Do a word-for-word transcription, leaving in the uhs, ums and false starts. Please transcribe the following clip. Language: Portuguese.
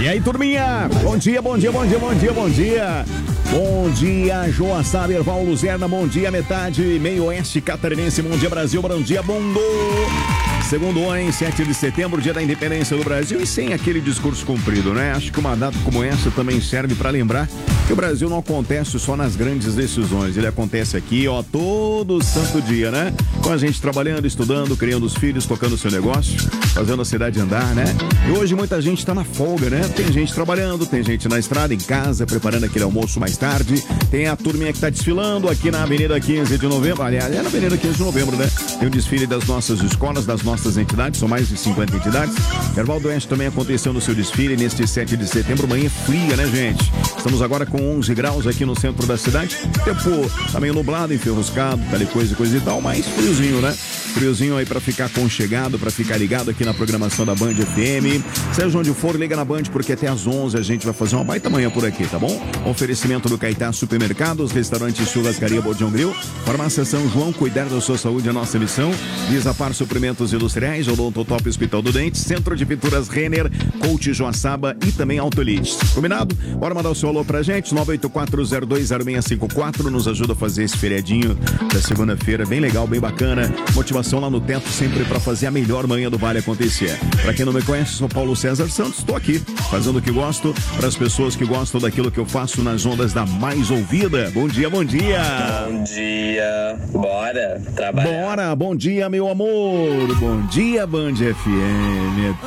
E aí, turminha? Bom dia, bom dia, bom dia, bom dia, bom dia. Bom dia, Joaçaba, Erval, Luzerna, bom dia, metade, meio oeste catarinense, bom dia, Brasil, bom dia, mundo. Segundo em sete de setembro, dia da independência do Brasil, e sem aquele discurso comprido, né? Acho que uma data como essa também serve para lembrar que o Brasil não acontece só nas grandes decisões, ele acontece aqui, ó, todo santo dia, né? Com a gente trabalhando, estudando, criando os filhos, tocando o seu negócio, fazendo a cidade andar, né? E hoje muita gente tá na folga, né? Tem gente trabalhando, tem gente na estrada, em casa, preparando aquele almoço mais tarde, tem a turminha que tá desfilando aqui na Avenida quinze de Novembro, aliás, é na Avenida quinze de Novembro, né? Tem o desfile das nossas escolas, das nossas entidades, são mais de cinquenta entidades. Erval do Oeste também aconteceu no seu desfile neste sete de setembro, manhã fria, né, gente? Estamos agora com onze graus aqui no centro da cidade, tempo tá meio nublado, enferruscado, tal coisa, coisa e tal, mas friozinho, né? Friozinho aí pra ficar aconchegado, pra ficar ligado aqui na programação da Band F M. Seja onde for, liga na Band, porque até às onze a gente vai fazer uma baita manhã por aqui, tá bom? Oferecimento do Caetá Supermercados, Restaurante Churrascaria Bordão Grill, Farmácia São João, cuidar da sua saúde é a nossa missão. Visapar Suprimentos Industriais, Odontotop Hospital do Dente, Centro de Pinturas Renner, Coach Joaçaba e também Autolites. Combinado? Bora mandar o seu alô pra gente, nove oito quatro zero dois zero seis cinco quatro, nos ajuda a fazer esse feriadinho da segunda-feira, bem legal, bem bacana. Motivação lá no teto, sempre pra fazer a melhor manhã do Vale acontecer. Pra quem não me conhece, sou Paulo César Santos, tô aqui, fazendo o que gosto, pras pessoas que gostam daquilo que eu faço nas ondas da mais ouvida. Bom dia, bom dia! Bom dia, bora trabalhar. Bora, bom dia, meu amor! Bom dia, Band F M.